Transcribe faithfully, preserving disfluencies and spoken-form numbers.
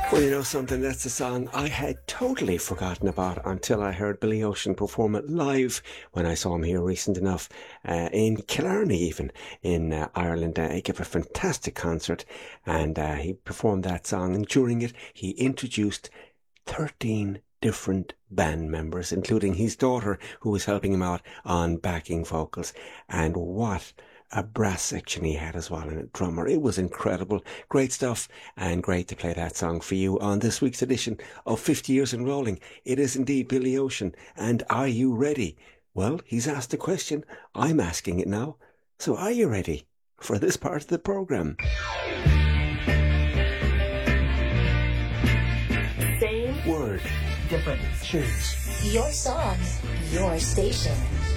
Well, you know something, that's a song I had totally forgotten about until I heard Billy Ocean perform it live when I saw him here recent enough uh, in Killarney even, in uh, Ireland. Uh, he gave a fantastic concert and uh, he performed that song, and during it he introduced thirteen different band members, including his daughter, who was helping him out on backing vocals. And what a brass section he had as well, and a drummer. It was incredible. Great stuff, and great to play that song for you on this week's edition of fifty Years and Rolling. It is indeed Billy Ocean, and are you ready? Well, he's asked the question. I'm asking it now. So are you ready for this part of the programme? Same word, different tunes. Your song, your station.